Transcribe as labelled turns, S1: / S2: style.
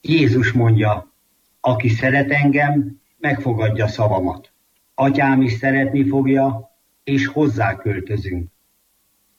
S1: Jézus mondja, aki szeret engem, megfogadja szavamat. Atyám is szeretni fogja, és hozzá költözünk.